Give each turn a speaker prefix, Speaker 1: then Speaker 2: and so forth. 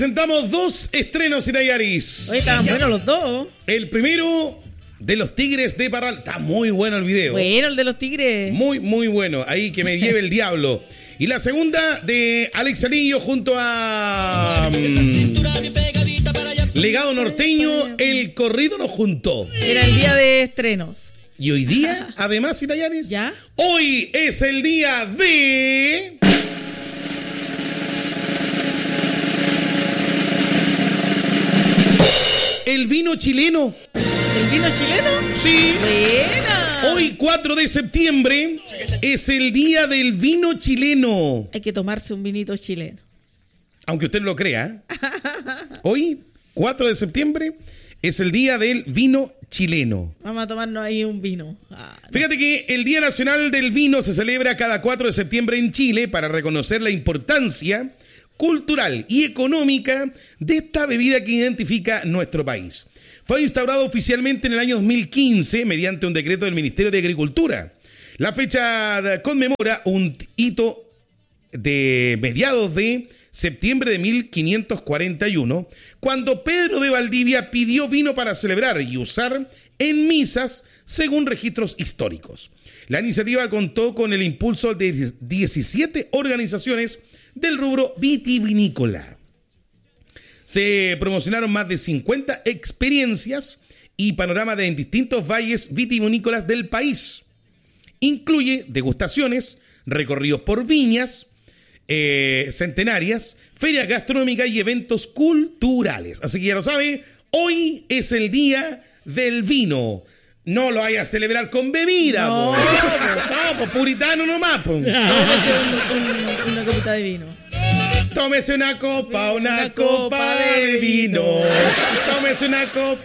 Speaker 1: presentamos 2 estrenos y Dayaris.
Speaker 2: Oye, estaban buenos los dos.
Speaker 1: El primero de los Tigres de Parral. Está muy bueno el video.
Speaker 2: Bueno, el de los Tigres.
Speaker 1: Muy, muy bueno. Ahí que me lleve el diablo. Y la segunda de Alex Anillo junto a Legado Norteño. El corrido nos juntó.
Speaker 2: Era el día de estrenos.
Speaker 1: Y hoy día, además, Itayaris,
Speaker 2: ¿ya?
Speaker 1: Hoy es el día de... el vino chileno.
Speaker 2: ¿El vino chileno?
Speaker 1: Sí.
Speaker 2: Buena.
Speaker 1: Hoy, 4 de septiembre, es el día del vino chileno.
Speaker 2: Hay que tomarse un vinito chileno.
Speaker 1: Aunque usted no lo crea. Hoy, 4 de septiembre, es el día del vino chileno.
Speaker 2: Vamos a tomarnos ahí un vino.
Speaker 1: Fíjate que el Día Nacional del Vino se celebra cada 4 de septiembre en Chile para reconocer la importancia cultural y económica de esta bebida que identifica nuestro país. Fue instaurado oficialmente en el año 2015 mediante un decreto del Ministerio de Agricultura. La fecha conmemora un hito de mediados de septiembre de 1541, cuando Pedro de Valdivia pidió vino para celebrar y usar en misas según registros históricos. La iniciativa contó con el impulso de 17 organizaciones del rubro vitivinícola. Se promocionaron más de 50 experiencias y panoramas en distintos valles vitivinícolas del país. Incluye degustaciones, recorridos por viñas centenarias, ferias gastronómicas y eventos culturales. Así que ya lo sabe, hoy es el día del vino. No lo vayas a celebrar con bebida,
Speaker 2: no,
Speaker 1: pues puritano nomás, po.
Speaker 2: Una copita de vino.
Speaker 1: Tómese una copa de vino. Tómese una copa.